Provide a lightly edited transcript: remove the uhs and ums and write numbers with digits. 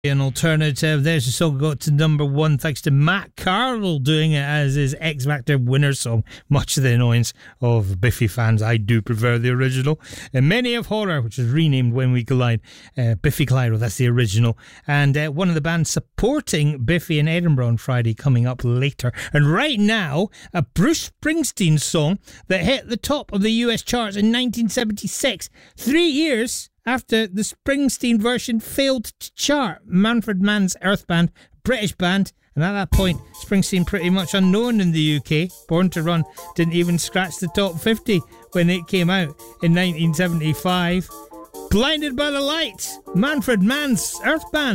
An alternative. There's a song got to number one thanks to Matt Carroll doing it as his X Factor winner song. Much to the annoyance of Biffy fans, I do prefer the original. And Many of Horror, which was renamed When We Collide. Biffy Clyro, that's the original. And one of the bands supporting Biffy in Edinburgh on Friday coming up later. And right now, a Bruce Springsteen song that hit the top of the US charts in 1976. 3 years after the Springsteen version failed to chart. Manfred Mann's Earth Band, British band, and at that point, Springsteen pretty much unknown in the UK. Born to Run didn't even scratch the top 50 when it came out in 1975. Blinded by the Lights, Manfred Mann's Earth Band.